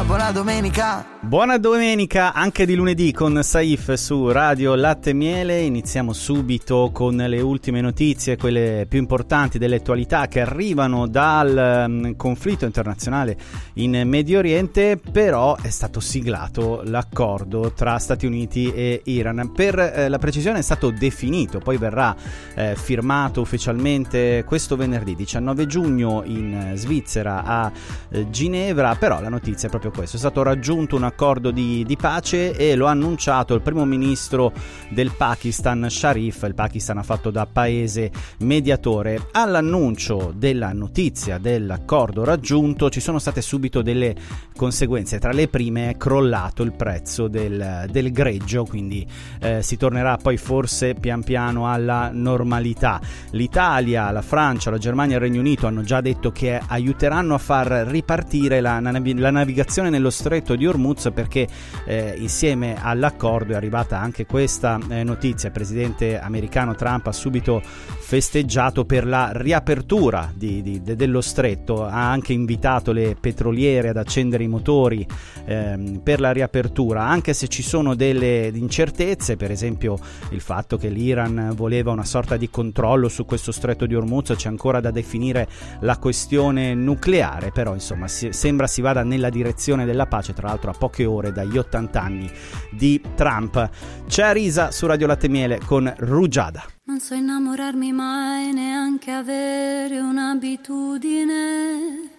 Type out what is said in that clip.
buona domenica. Buona domenica anche di lunedì con Saif su Radio Latte e Miele. Iniziamo subito con le ultime notizie, quelle più importanti delle attualità che arrivano dal conflitto internazionale in Medio Oriente. Però è stato siglato l'accordo tra Stati Uniti e Iran. Per la precisione è stato definito, poi verrà firmato ufficialmente questo venerdì 19 giugno in Svizzera a Ginevra. Però la notizia è proprio questo: è stato raggiunto un accordo di pace e lo ha annunciato il primo ministro del Pakistan, Sharif. Il Pakistan ha fatto da paese mediatore. All'annuncio della notizia dell'accordo raggiunto ci sono state subito delle conseguenze. Tra le prime è crollato il prezzo del greggio, quindi si tornerà poi forse pian piano alla normalità. L'Italia, la Francia, la Germania e il Regno Unito hanno già detto che aiuteranno a far ripartire la navigazione nello stretto di Hormuz, perché insieme all'accordo è arrivata anche questa notizia. Il presidente americano Trump ha subito festeggiato per la riapertura dello stretto, ha anche invitato le petroliere ad accendere i motori per la riapertura, anche se ci sono delle incertezze, per esempio il fatto che l'Iran voleva una sorta di controllo su questo stretto di Hormuz. C'è ancora da definire la questione nucleare, però insomma sembra si vada nella direzione della pace, tra l'altro a poche ore dagli 80 anni di Trump. C'è Arisa su Radio Latte e Miele con Rugiada. Non so innamorarmi mai, neanche avere un'abitudine.